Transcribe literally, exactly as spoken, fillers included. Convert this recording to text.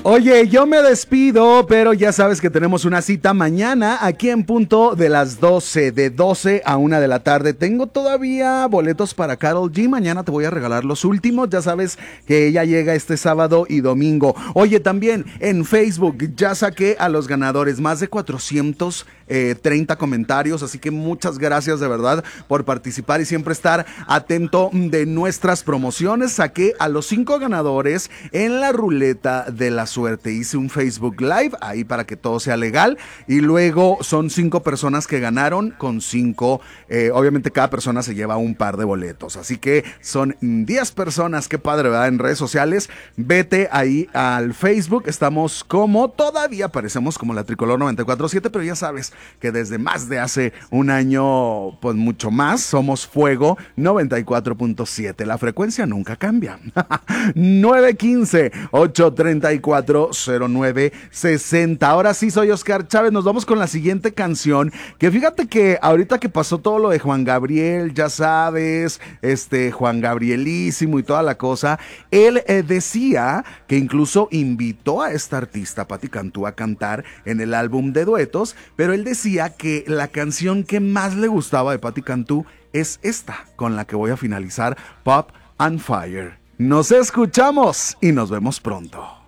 Oye, yo me despido, pero ya sabes que tenemos una cita mañana aquí en punto de las doce, de doce a una de la tarde. Tengo todavía boletos para Karol G. Mañana te voy a regalar los últimos. Ya sabes que ella llega este sábado y domingo. Oye, también en Facebook ya saqué a los ganadores, más de cuatrocientos treinta comentarios, así que muchas gracias de verdad por participar y siempre estar atento de nuestras promociones. Saqué a los cinco ganadores en la ruleta de la suerte. Hice un Facebook Live ahí para que todo sea legal y luego son cinco personas que ganaron con cinco, eh, obviamente cada persona se lleva un par de boletos, así que son diez personas. Qué padre, ¿verdad? En redes sociales, vete ahí al Facebook, estamos como, todavía aparecemos como la Tricolor noventa y cuatro punto siete, pero ya sabes que desde más de hace un año, pues mucho más, somos Fuego noventa y cuatro punto siete. La frecuencia nunca cambia. nueve quince, ocho treinta y cuatro, cero nueve sesenta. Ahora sí, soy Oscar Chávez. Nos vamos con la siguiente canción. Que fíjate que ahorita que pasó todo lo de Juan Gabriel, ya sabes, este Juan Gabrielísimo y toda la cosa, él eh, decía que incluso invitó a esta artista, Patti Cantú, a cantar en el álbum de duetos, pero él decía que la canción que más le gustaba de Patti Cantú es esta, con la que voy a finalizar, Pop and Fire. Nos escuchamos y nos vemos pronto.